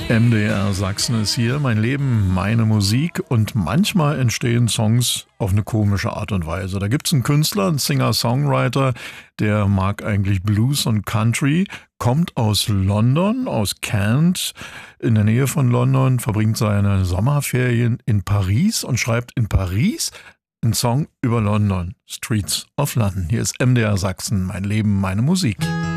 MDR Sachsen ist hier, mein Leben, meine Musik, und manchmal entstehen Songs auf eine komische Art und Weise. Da gibt's einen Künstler, einen Singer-Songwriter, der mag eigentlich Blues und Country, kommt aus London, aus Kent, in der Nähe von London, verbringt seine Sommerferien in Paris und schreibt in Paris einen Song über London, Streets of London. Hier ist MDR Sachsen, mein Leben, meine Musik.